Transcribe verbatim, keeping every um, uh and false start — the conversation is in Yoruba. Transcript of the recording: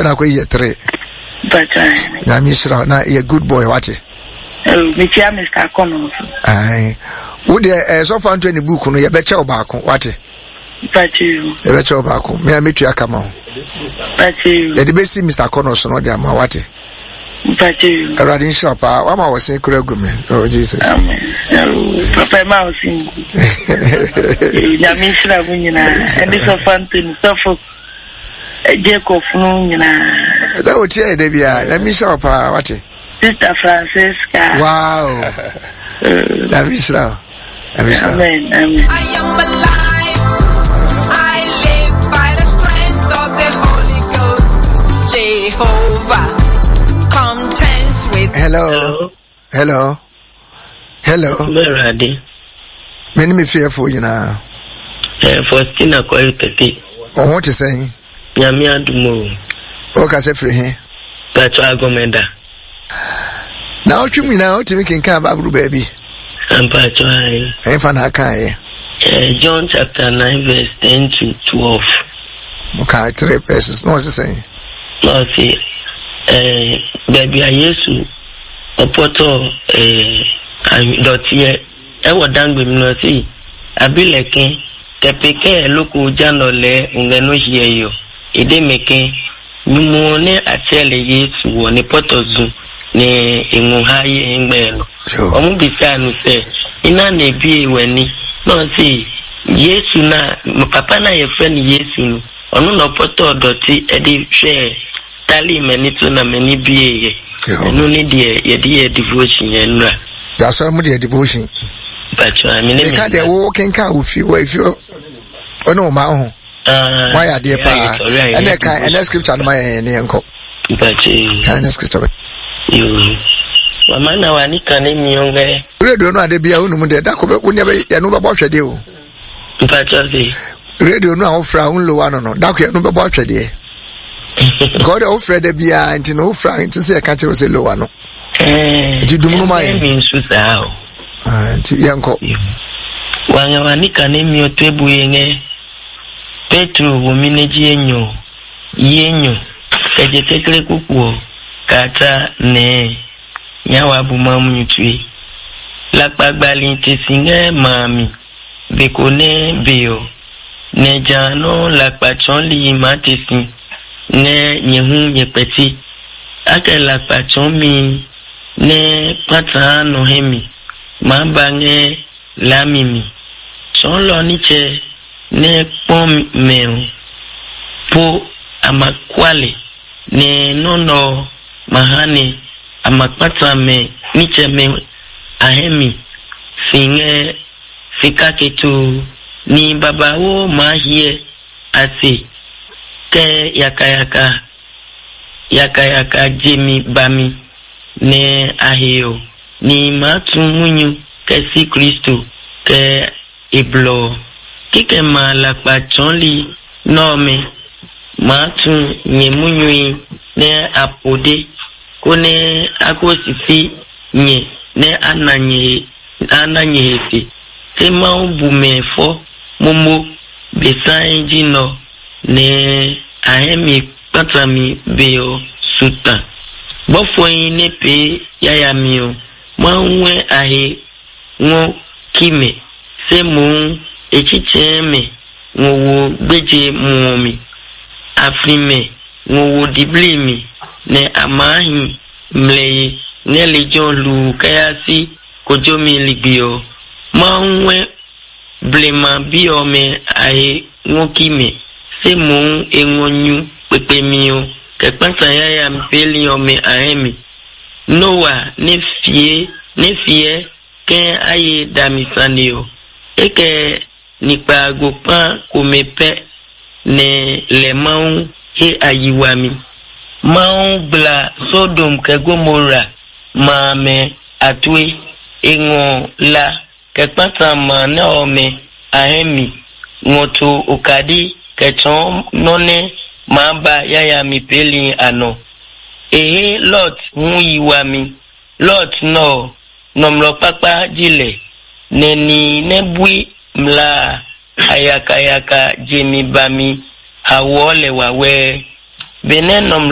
na ko ye three. But na mi shira na ye good boy what? Oh, me tia Mister Kono. Ai. Wo de eh so fan to any book no ye be che obako what? But you. Ye be che obako. Me ametu akama ho. But you. Ye de be see Mister Kono so no de ama what? But you. Radin shapa wa ma wo sen kura gume. Oh Jesus. Amen. Papa ma wo sin. Ya mi shira bunyina. And so fan to so for Jacob no nyina. Da o tie de bia. Na mi shapa what? Sister Francisca. Wow. La Mishra. La Mishra. Amen. Amen. I am alive. I live by the strength of the Holy Ghost. Jehovah contends with. Hello. Hello. Hello. Hello. Ready? Many me fearful, you know. Eh, Faustina Koyutati. Oh, what you saying? Yamia Dumo. Oh, can I say free here? That's why I go menda. Now, you mean now to make him come back, baby. I'm trying. I'm fan Hakai. John chapter nine, verse ten to twelve. Okay, three verses. No, what's the saying? No, see, eh, baby, I used to a photo, eh, I'm dot here. I was done with no see. I be like, the peke local janole, ungano hear you. It didn't make Numone achele Yesu woni potozu ne emuhaye engbelo omu bisa no se ina na bi weni no si Yesu na papa na ye friend Yesu no onu no poto doti e di hwe tali mani to na mani biye enu ni de ye de devotion ye nra that's why mu de devotion but I mean e ka de wo ken ka ofi wo ifi ono ma ho Uh, why are they pa? And they can and scripture no my nko. But kind scripture. You. Mama na wani kane mionge. Radio no ade bia unu mu de da ko be unya be ya no be bo hwede o. But say. Radio no ofra unlo wa no no da ko no be bo hwede. God ofra de bia nti no ofra nti se ka kire se lo wa no. Eh. Nti dum no mai. Me nsu sao. Ah nti yanko. Wanga wani kane mio tebu yenge. Petro womineji enyo yenyo kejetekele kukuo kata ne nyawa buma mnyutwi lakpagbali tesinge mami bekone beyo ne jano lakpachon li matesin ne nyehu nyepeti ake lakpachon mi ne patano hemi mambange lamimi chonlo niche ne pom meo po amakwale ne nono mahane amakpata me niche me ahemi finge fikaketu ni babawo mahie ase ke yaka yaka yaka yaka jemi bami ne aheo ni matu munyu ke si Kristo ke iblo kike ma lakpa chonli nome matu nyemunyui ne apode kone akosifi nye ne ananye ananye hesi tema ubume fo momo besan jino ne ahemi patami beo suta bofo ne pe yayamio manwe ahe ngo kime semu echicheme ngowo beje muomi afrime ngowo diblimi ne amahi mlei ne lejon lu kayasi kojomi ligbio manwe blema biome ahe ngokime semu engonyu pepemio kepansa yaya mpeli ome ahemi noa ne fie ne fie ke aye damisanio eke nipa gopan komepe ne le maun he ayiwami maun bla Sodom ke Gomora mame atwe engo la ke pata mane ome ahemi ngoto okadi ke chon none mamba yaya mi peli ano ehe Lot hu yiwami Lot no nomlo papa jile neni nebui mla ayaka yaka jemi bami hawole wawe benenom